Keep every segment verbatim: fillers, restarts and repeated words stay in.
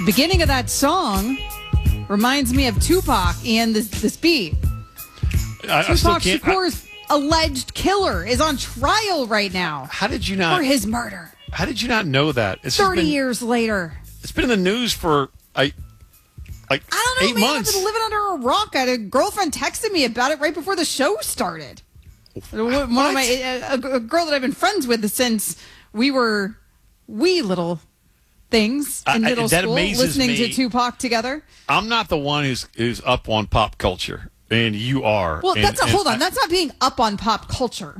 beginning of that song reminds me of Tupac and this, this beat. I, I still Tupac can't. Shakur's alleged killer is on trial right now How did you not? for his murder. How did you not know that? It's thirty been, years later. It's been in the news for I, like I don't know, eight man. months. I've been living under a rock. I had a girlfriend texted me about it right before the show started. One of my a, a girl that I've been friends with since we were wee little things in I- I- middle that school, amazes listening me. to Tupac together. I'm not the one who's who's up on pop culture, and you are. Well, and, that's a, and hold on. I- That's not being up on pop culture.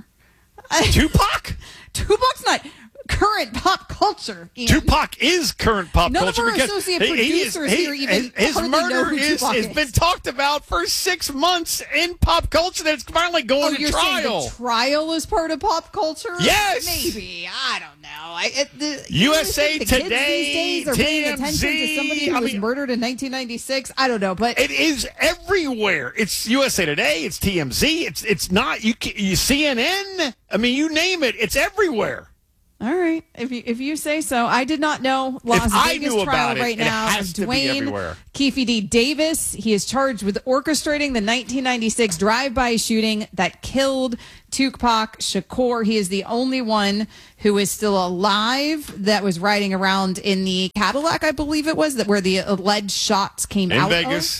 Tupac. Tupac's not current pop culture. Ian. Tupac is current pop None of culture our because associate he- he is- producers he- here even his, his hardly know murder who is, Tupac has is. been talked about for six months in pop culture. That's finally going Oh, to you're saying trial. the trial is part of pop culture? Yes. Maybe. I don't know. I, it, the, U S A you think the kids Today, these days are paying T M Z, attention to somebody who I was mean- murdered in nineteen ninety-six? I don't know, but It is everywhere. It's U S A Today. It's T M Z. It's it's not you. ca- You C N N. I mean, you name it. It's everywhere. all right. If you if you say so, I did not know. Las If I Vegas knew trial about it, right it now. has to be Dwayne everywhere. Keefe D. Davis. He is charged with orchestrating the nineteen ninety-six drive-by shooting that killed Tupac Shakur. He is the only one who is still alive that was riding around in the Cadillac, I believe it was, that where the alleged shots came In out Vegas. of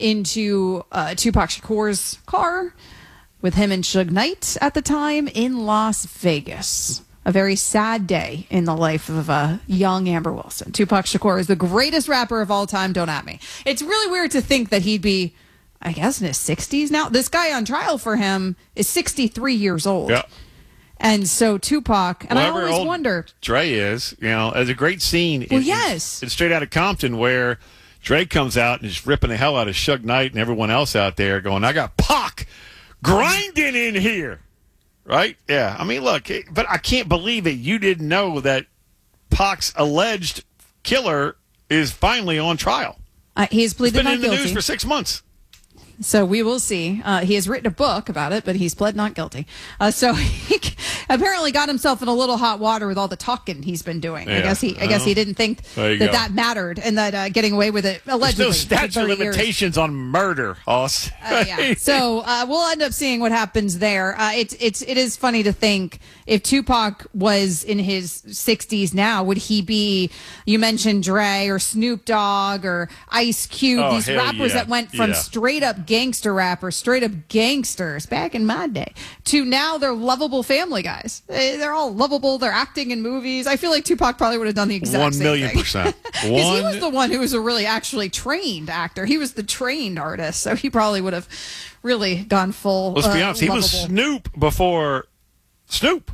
into uh, Tupac Shakur's car with him and Suge Knight at the time in Las Vegas. A very sad day in the life of uh, young Amber Wilson. Tupac Shakur is the greatest rapper of all time. Don't at me. It's really weird to think that he'd be, I guess, in his sixties now. This guy on trial for him is sixty-three years old. Yeah. And so Tupac, and Whoever I always old wonder. Dre is, you know, as a great scene. Well, in- yes. in- in Straight Outta Compton, where Dre comes out and is ripping the hell out of Suge Knight and everyone else out there, going, "I got Pac grinding in here." Right? Yeah. I mean, look, it- but I can't believe it. You didn't know that Pac's alleged killer is finally on trial. Uh, he's It's pleaded been not in the guilty. news for six months. So we will see. Uh, he has written a book about it, but he's pled not guilty. Uh, so he apparently got himself in a little hot water with all the talking he's been doing. I Yeah. guess he, I guess he didn't think There you that go. that mattered, and that uh, getting away with it There's allegedly. no for statute of thirty years. limitations on murder, Hoss. Uh, yeah. So uh, we'll end up seeing what happens there. Uh, it's it's it is funny to think if Tupac was in his sixties now, would he be? You mentioned Dre or Snoop Dogg or Ice Cube, Oh, these hell rappers yeah. that went from Yeah. straight up gangster rappers, straight up gangsters back in my day, to now they're lovable family guys. They- They're all lovable. They're acting in movies. I feel like Tupac probably would have done the exact One same million thing. percent. 'Cause he was One. the one who was a really actually trained actor. He was the trained artist, so he probably would have really gone full. Let's be uh, honest. He was lovable. Snoop before Snoop.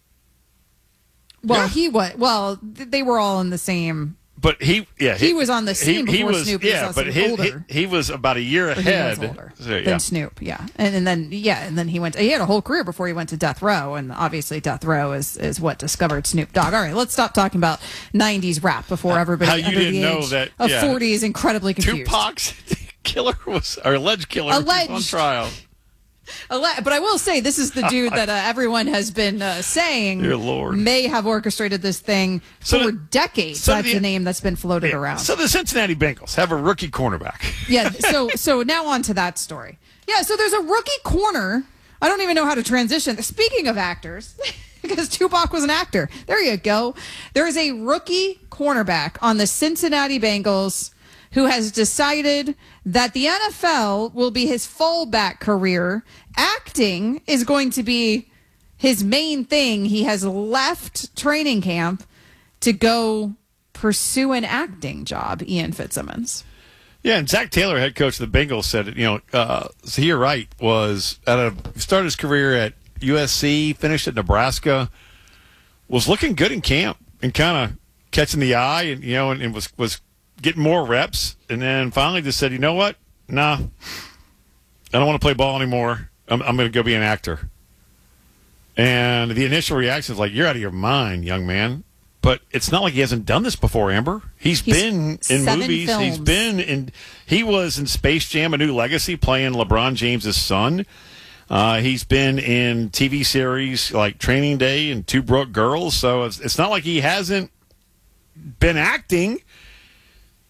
Well, Yeah. he was. Well, th- they were all in the same. But he, yeah, He was on the scene before Snoop was Yeah, also but his, older. he, he was about a year Or he ahead. was older So, yeah. than Snoop, yeah, and, and then yeah, and then he went. He had a whole career before he went to Death Row, and obviously Death Row is is what discovered Snoop Dogg. All right, let's stop talking about nineties rap before everybody How you under didn't the know age that- of yeah. forty is incredibly confused. Tupac's killer was, or alleged killer was on Alleged. trial. Ale- But I will say, this is the dude that uh, everyone has been uh, saying Dear Lord. may have orchestrated this thing So for the- decades. so That's the- the name that's been floated around. So the Cincinnati Bengals have a rookie cornerback. Yeah. So so now on to that story. Yeah. So there's a rookie corner. I don't even know how to transition. Speaking of actors, because Tupac was an actor. There you go. There is a rookie cornerback on the Cincinnati Bengals who has decided that the N F L will be his fallback career. Acting is going to be his main thing. He has left training camp to go pursue an acting job, Ian Fitzsimmons. Yeah, and Zach Taylor, head coach of the Bengals, said, you know, uh, Zahir Wright was at a started his career at U S C, finished at Nebraska, was looking good in camp and kind of catching the eye, and you know, and, and was was getting more reps, and then finally just said, you know what, nah, I don't want to play ball anymore. I'm, I'm going to go be an actor. And the initial reaction is like, you're out of your mind, young man. But it's not like he hasn't done this before, Amber. He's, He's been in seven movies. films. He's been in. He was in Space Jam: A New Legacy, playing LeBron James's son. Uh, he's been in T V series like Training Day and Two Broke Girls. So it's, it's not like he hasn't been acting.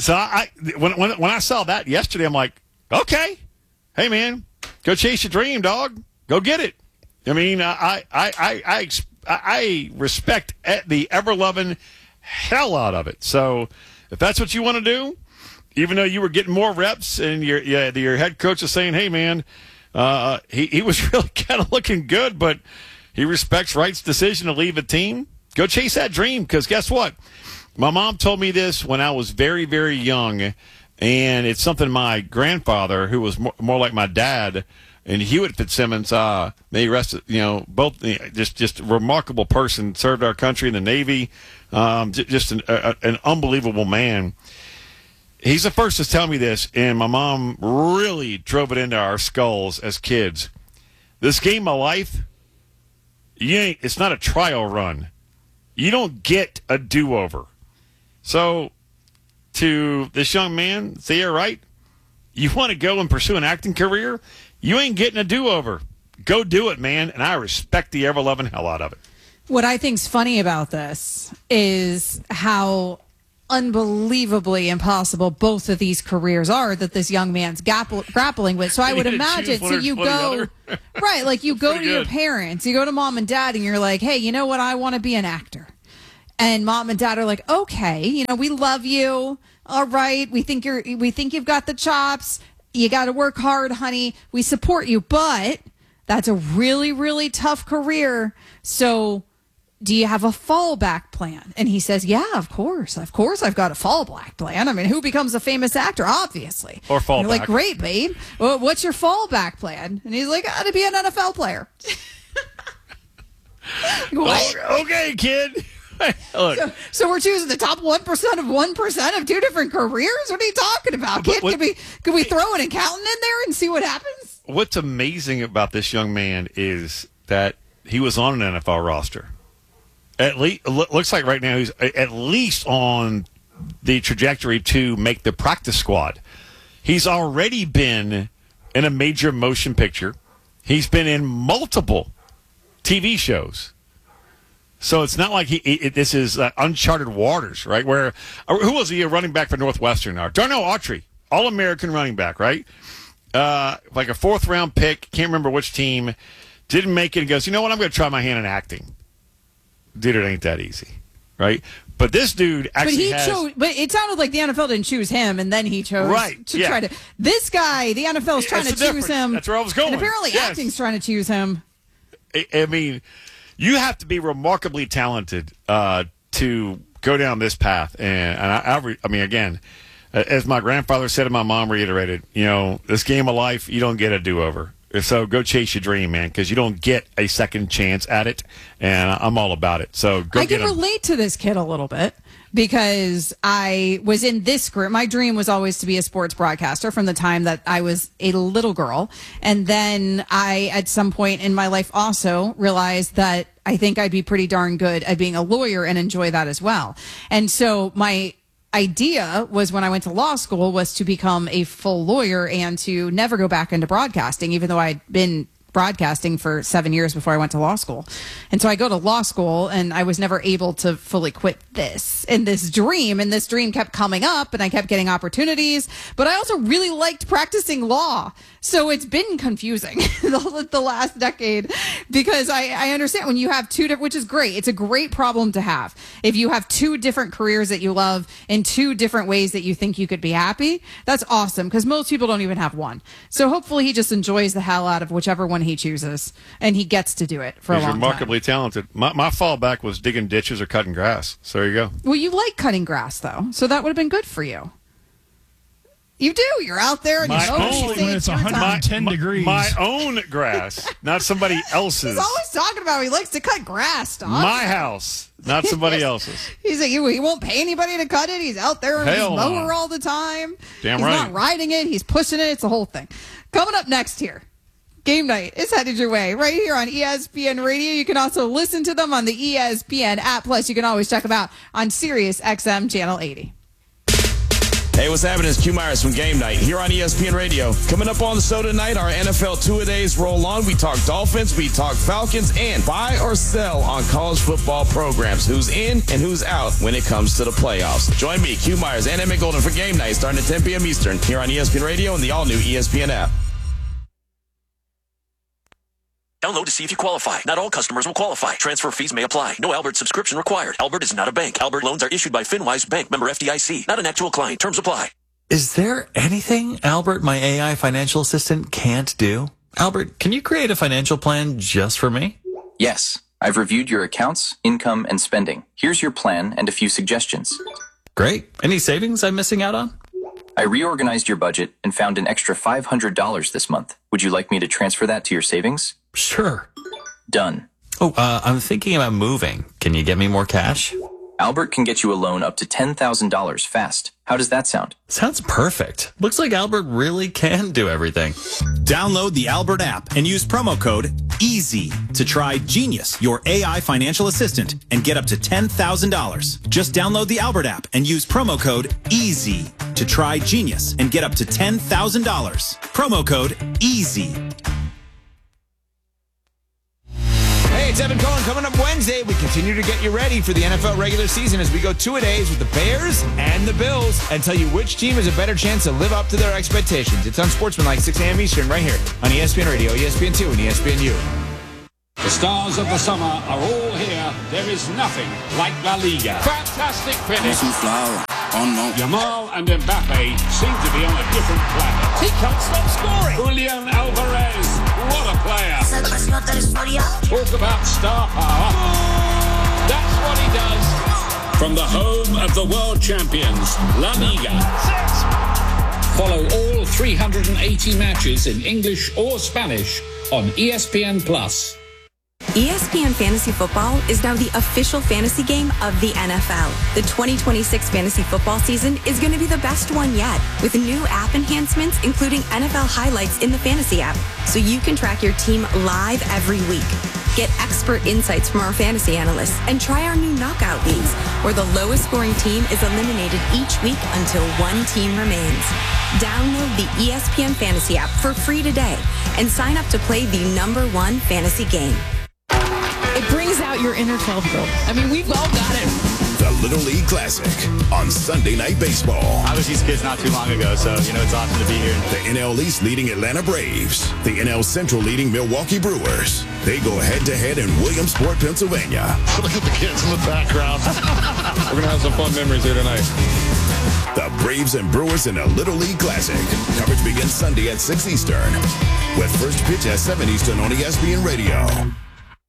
So I when, when when I saw that yesterday, I'm like, okay, hey man, go chase your dream, dog. Go get it. I mean, I I I I, I, I respect the ever loving hell out of it. So if that's what you want to do, even though you were getting more reps and your yeah, your head coach is saying, hey man, uh, he he was really kind of looking good, but he respects Wright's decision to leave the team. Go chase that dream, because guess what? My mom told me this when I was very, very young, and it's something my grandfather, who was more, more like my dad, and Hewitt Fitzsimmons, uh, may rest, you know, both you know, just just a remarkable person, served our country in the Navy, um, j- just an, a, an unbelievable man. He's the first to tell me this, and my mom really drove it into our skulls as kids. This game of life, you ain't, it's not a trial run. You don't get a do-over. So, to this young man, say you're right, you want to go and pursue an acting career, you ain't getting a do-over. Go do it, man, and I respect the ever-loving hell out of it. What I think's funny about this is how unbelievably impossible both of these careers are that this young man's gapp- grappling with. So I would imagine, so you go, right, like you go to your parents, you go to mom and dad, and you're like, hey, you know what, I want to be an actor. And mom and dad are like, okay, you know, we love you. All right. We think you're, we think you've got the chops. You got to work hard, honey. We support you, but that's a really, really tough career. So do you have a fallback plan? And he says, yeah, of course. Of course I've got a fallback plan. I mean, who becomes a famous actor? Obviously. Or fallback. You're like, great, babe. Well, what's your fallback plan? And he's like, I got to be an N F L player. What? Okay, kid. Look. So, so we're choosing the top one percent of one percent of two different careers? What are you talking about, kid? Could we, could we throw an accountant in there and see what happens? What's amazing about this young man is that he was on an N F L roster. At least, looks like right now he's at least on the trajectory to make the practice squad. He's already been in a major motion picture. He's been in multiple T V shows. So it's not like he. It, this is uh, uncharted waters, right? Where uh, who was he? A running back for Northwestern? Now, Darnell Autry, All-American running back, right? Uh, like a fourth round pick. Can't remember which team. Didn't make it. And goes, you know what? I'm going to try my hand in acting. Dude, it ain't that easy, right? But this dude actually but he has, chose. But it sounded like the N F L didn't choose him, and then he chose right, to yeah. try to. This guy, the N F L is trying That's to the choose difference. him. That's where I was going. And apparently, yes. acting's trying to choose him. I, I mean, you have to be remarkably talented uh, to go down this path. And, and I, I, re, I mean, again, as my grandfather said and my mom reiterated, you know, this game of life, you don't get a do-over. So go chase your dream, man, because you don't get a second chance at it, and I'm all about it. So go I get can him. relate to this kid a little bit because I was in this group. My dream was always to be a sports broadcaster from the time that I was a little girl. And then I, at some point in my life, also realized that I think I'd be pretty darn good at being a lawyer and enjoy that as well. And so my idea was when I went to law school was to become a full lawyer and to never go back into broadcasting, even though I'd been broadcasting for seven years before I went to law school. And so I go to law school and I was never able to fully quit this and this dream. And this dream kept coming up and I kept getting opportunities, but I also really liked practicing law. So it's been confusing the, the last decade because I, I understand when you have two different, which is great. It's a great problem to have. If you have two different careers that you love in two different ways that you think you could be happy, that's awesome because most people don't even have one. So hopefully he just enjoys the hell out of whichever one he chooses and he gets to do it for He's a long remarkably time. talented. My, my fallback was digging ditches or cutting grass. So there you go. Well, you like cutting grass though, so that would have been good for you. You do. You're out there and My you own- know Especially when it's your one time. hundred ten my, degrees. My own grass, not somebody else's. He's always talking about how he likes to cut grass, dog. My house, not somebody else's. He's like, he, he won't pay anybody to cut it. He's out there on his Hell mower no. all the time. Damn he's right. not riding it. He's pushing it. It's the whole thing. Coming up next here, Game Night is headed your way right here on E S P N Radio. You can also listen to them on the E S P N app. Plus, you can always check them out on Sirius X M Channel eighty. Hey, what's happening? It's Q Myers from Game Night here on E S P N Radio. Coming up on the show tonight, our N F L two-a-days roll on. We talk Dolphins, we talk Falcons, and buy or sell on college football programs. Who's in and who's out when it comes to the playoffs. Join me, Q Myers, and Emmett Golden for Game Night starting at ten p.m. Eastern here on E S P N Radio and the all-new E S P N app. Download to see if you qualify. Not all customers will qualify. Transfer fees may apply. No Albert subscription required. Albert is not a bank. Albert loans are issued by FinWise Bank, member F D I C. Not an actual client. Terms apply. Is there anything Albert, my A I financial assistant, can't do? Albert, can you create a financial plan just for me? Yes. I've reviewed your accounts, income, and spending. Here's your plan and a few suggestions. Great. Any savings I'm missing out on? I reorganized your budget and found an extra five hundred dollars this month. Would you like me to transfer that to your savings? Sure. Done. Oh, uh, I'm thinking about moving. Can you get me more cash? Albert can get you a loan up to ten thousand dollars fast. How does that sound? Sounds perfect. Looks like Albert really can do everything. Download the Albert app and use promo code EASY to try Genius, your A I financial assistant, and get up to ten thousand dollars. Just download the Albert app and use promo code EASY to try Genius and get up to ten thousand dollars. Promo code EASY. Hey, it's Evan Cohen. Coming up Wednesday, we continue to get you ready for the N F L regular season as we go two-a-days with the Bears and the Bills and tell you which team has a better chance to live up to their expectations. It's on Sportsmanlike, six a.m. Eastern, right here on E S P N Radio, E S P N two, and E S P N U. The stars of the summer are all here. There is nothing like La Liga. Fantastic finish. Yamal and Mbappe seem to be on a different planet. He can't stop scoring. Julian Alvarez, what a player. Talk about star power. That's what he does. From the home of the world champions, La Liga. Follow all three hundred eighty matches in English or Spanish on E S P N Plus. E S P N Fantasy Football is now the official fantasy game of the N F L. The twenty twenty-six fantasy football season is going to be the best one yet, with new app enhancements, including N F L highlights in the fantasy app, so you can track your team live every week. Get expert insights from our fantasy analysts and try our new knockout leagues, where the lowest scoring team is eliminated each week until one team remains. Download the E S P N Fantasy app for free today and sign up to play the number one fantasy game. It brings out your inner twelve-year-old. I mean, we've all got it. The Little League Classic on Sunday Night Baseball. I was these kids not too long ago, so, you know, it's awesome to be here. The N L East leading Atlanta Braves. The N L Central leading Milwaukee Brewers. They go head-to-head in Williamsport, Pennsylvania. Look at the kids in the background. We're going to have some fun memories here tonight. The Braves and Brewers in a Little League Classic. Coverage begins Sunday at six Eastern. With first pitch at seven Eastern on E S P N Radio.